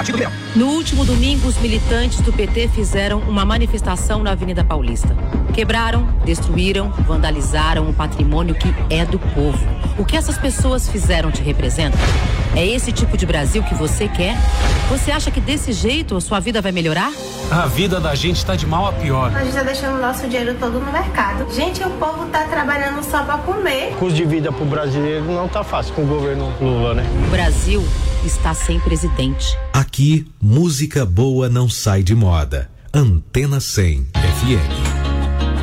Partido Liberal. No último domingo, os militantes do PT fizeram uma manifestação na Avenida Paulista. Quebraram, destruíram, vandalizaram o patrimônio que é do povo. O que essas pessoas fizeram te representa? É esse tipo de Brasil que você quer? Você acha que desse jeito a sua vida vai melhorar? A vida da gente tá de mal a pior. A gente tá deixando o nosso dinheiro todo no mercado. Gente, o povo tá trabalhando só pra comer. O custo de vida pro brasileiro não tá fácil com o governo Lula, né? O Brasil está sem presidente. Aqui, música boa não sai de moda. Antena 100 FM.